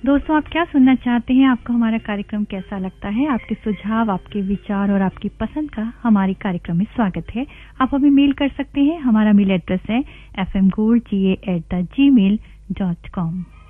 दोस्तों, आप क्या सुनना चाहते हैं? आपको हमारा कार्यक्रम कैसा लगता है? आपके सुझाव, आपके विचार और आपकी पसंद का हमारे कार्यक्रम में स्वागत है। आप हमें मेल कर सकते हैं। हमारा मेल एड्रेस है fmgold@gmail.com।